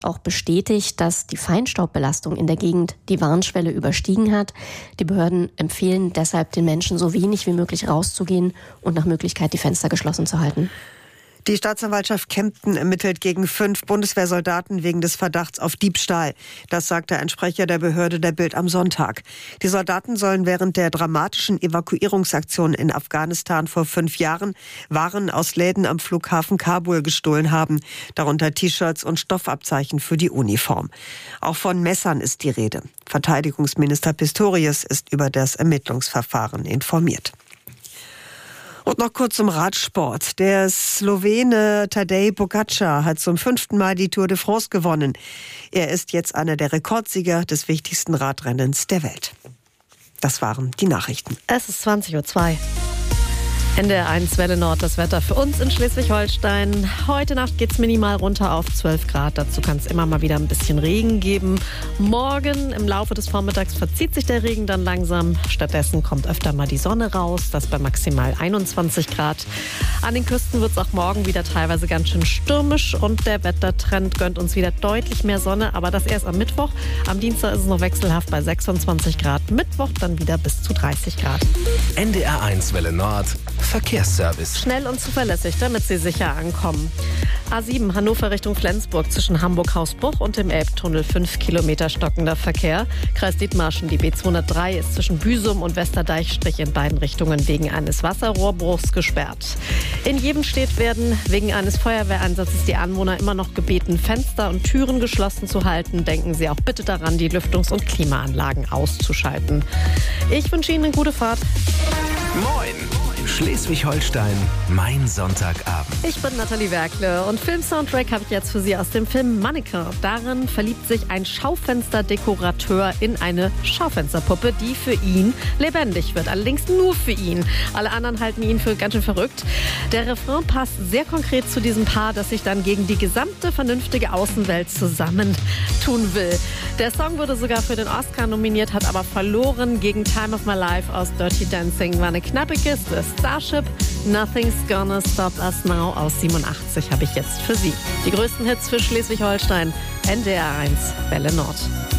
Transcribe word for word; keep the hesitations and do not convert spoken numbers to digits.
auch bestätigt, dass die Feinstaubbelastung in der Gegend die Warnschwelle überstiegen hat. Die Behörden empfehlen deshalb den Menschen, so wenig wie möglich rauszugehen und nach Möglichkeit die Fenster geschlossen zu halten. Die Staatsanwaltschaft Kempten ermittelt gegen fünf Bundeswehrsoldaten wegen des Verdachts auf Diebstahl. Das sagte ein Sprecher der Behörde der Bild am Sonntag. Die Soldaten sollen während der dramatischen Evakuierungsaktion in Afghanistan vor fünf Jahren Waren aus Läden am Flughafen Kabul gestohlen haben, darunter T-Shirts und Stoffabzeichen für die Uniform. Auch von Messern ist die Rede. Verteidigungsminister Pistorius ist über das Ermittlungsverfahren informiert. Und noch kurz zum Radsport. Der Slowene Tadej Pogačar hat zum fünften Mal die Tour de France gewonnen. Er ist jetzt einer der Rekordsieger des wichtigsten Radrennens der Welt. Das waren die Nachrichten. Es ist zwanzig Uhr zwei. N D R eins Welle Nord, das Wetter für uns in Schleswig-Holstein. Heute Nacht geht es minimal runter auf zwölf Grad. Dazu kann es immer mal wieder ein bisschen Regen geben. Morgen im Laufe des Vormittags verzieht sich der Regen dann langsam. Stattdessen kommt öfter mal die Sonne raus, das bei maximal einundzwanzig Grad. An den Küsten wird es auch morgen wieder teilweise ganz schön stürmisch und der Wettertrend gönnt uns wieder deutlich mehr Sonne, aber das erst am Mittwoch. Am Dienstag ist es noch wechselhaft bei sechsundzwanzig Grad. Mittwoch dann wieder bis zu dreißig Grad. N D R eins Welle Nord. Verkehrsservice. Schnell und zuverlässig, damit Sie sicher ankommen. A sieben Hannover Richtung Flensburg zwischen Hamburg-Hausbruch und dem Elbtunnel fünf Kilometer stockender Verkehr. Kreis Dithmarschen, die B zweihundertdrei ist zwischen Büsum und Westerdeichstrich in beiden Richtungen wegen eines Wasserrohrbruchs gesperrt. In Jevenstedt werden wegen eines Feuerwehreinsatzes die Anwohner immer noch gebeten, Fenster und Türen geschlossen zu halten. Denken Sie auch bitte daran, die Lüftungs- und Klimaanlagen auszuschalten. Ich wünsche Ihnen eine gute Fahrt. Moin! Schleswig-Holstein, mein Sonntagabend. Ich bin Nathalie Werkle und Filmsoundtrack habe ich jetzt für Sie aus dem Film Manneke. Darin verliebt sich ein Schaufensterdekorateur in eine Schaufensterpuppe, die für ihn lebendig wird. Allerdings nur für ihn. Alle anderen halten ihn für ganz schön verrückt. Der Refrain passt sehr konkret zu diesem Paar, das sich dann gegen die gesamte vernünftige Außenwelt zusammentun will. Der Song wurde sogar für den Oscar nominiert, hat aber verloren gegen Time of My Life aus Dirty Dancing. War eine knappe Kiste. Starship, Nothing's Gonna Stop Us Now aus siebenundachtzig habe ich jetzt für Sie. Die größten Hits für Schleswig-Holstein, N D R eins Welle Nord.